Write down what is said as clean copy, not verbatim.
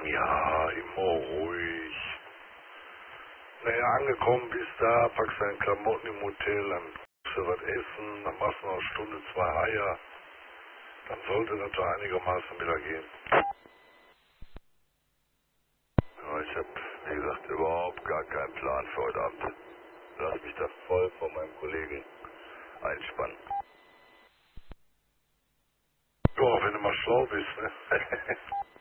Ja, immer ruhig. Naja, angekommen bist da, packst deine Klamotten im Hotel, dann kriegst du was essen, dann machst du noch eine Stunde, zwei Eier. Dann sollte das doch einigermaßen wieder gehen. Ja, ich habe, wie gesagt, überhaupt gar keinen Plan für heute Abend. Lass mich da voll von meinem Kollegen einspannen. Ja, wenn du mal schlau bist, ne?